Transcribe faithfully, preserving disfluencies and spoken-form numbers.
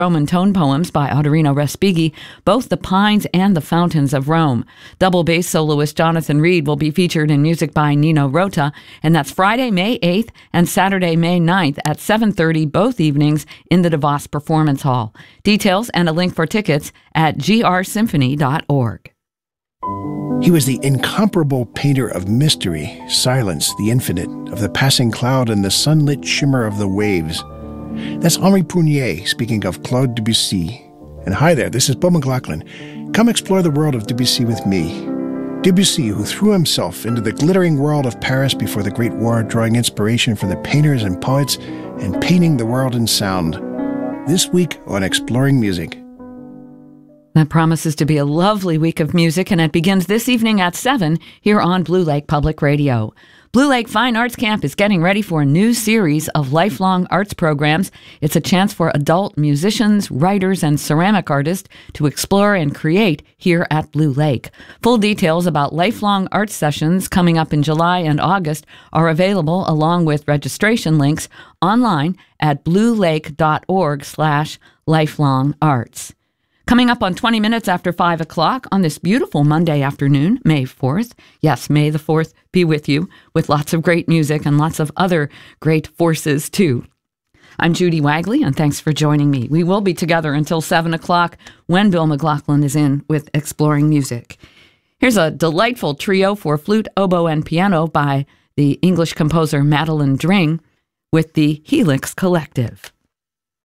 Roman tone poems by Ottorino Respighi, both the Pines and the Fountains of Rome. Double bass soloist Jonathan Reed will be featured in music by Nino Rota, and that's Friday, May eighth and Saturday, May ninth at seven thirty both evenings in the DeVos Performance Hall. Details and a link for tickets at g r symphony dot org. He was the incomparable painter of mystery, silence, the infinite, of the passing cloud and the sunlit shimmer of the waves. That's Henri Prunier speaking of Claude Debussy. And hi there, this is Bill McLaughlin. Come explore the world of Debussy with me. Debussy, who threw himself into the glittering world of Paris before the Great War, drawing inspiration from the painters and poets and painting the world in sound. This week on Exploring Music. That promises to be a lovely week of music, and it begins this evening at seven here on Blue Lake Public Radio. Blue Lake Fine Arts Camp is getting ready for a new series of lifelong arts programs. It's a chance for adult musicians, writers, and ceramic artists to explore and create here at Blue Lake. Full details about lifelong arts sessions coming up in July and August are available along with registration links online at bluelake.org slash lifelong arts. Coming up on twenty minutes after five o'clock on this beautiful Monday afternoon, May fourth. Yes, May the fourth be with you, with lots of great music and lots of other great forces, too. I'm Judy Wagley, and thanks for joining me. We will be together until seven o'clock when Bill McLaughlin is in with Exploring Music. Here's a delightful trio for flute, oboe, and piano by the English composer Madeline Dring with the Helix Collective.